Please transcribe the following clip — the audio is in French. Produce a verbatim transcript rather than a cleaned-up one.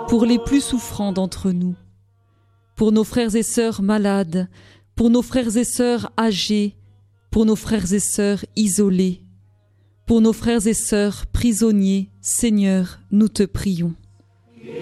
pour les plus souffrants d'entre nous, pour nos frères et sœurs malades, pour nos frères et sœurs âgés, pour nos frères et sœurs isolés, pour nos frères et sœurs prisonniers, Seigneur, nous te prions.